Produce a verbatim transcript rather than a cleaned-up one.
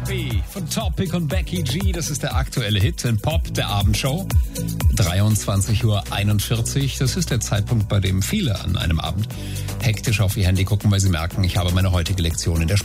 Happy von Topic und Becky G. Das ist der aktuelle Hit in Pop der Abendshow. dreiundzwanzig Uhr einundvierzig. Das ist der Zeitpunkt, bei dem viele an einem Abend hektisch auf ihr Handy gucken, weil sie merken, ich habe meine heutige Lektion in der Sprache